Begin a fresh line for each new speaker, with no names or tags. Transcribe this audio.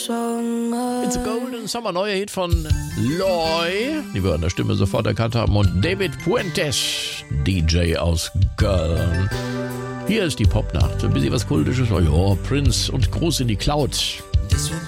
It's a Golden Summer, neuer Hit von Loy, die wir an der Stimme sofort erkannt haben, und David Puentes, DJ aus Köln. Hier ist die Popnacht, ein bisschen was Kultisches, oh ja, Prince und Gruß in die Cloud.